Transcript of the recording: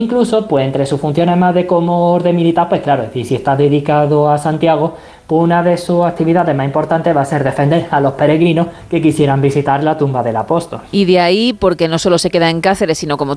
Incluso, pues entre sus funciones más de como orden militar, pues claro, es decir, si está dedicado a Santiago, pues una de sus actividades más importantes va a ser defender a los peregrinos que quisieran visitar la tumba del apóstol. Y de ahí, porque no solo se queda en Cáceres, sino como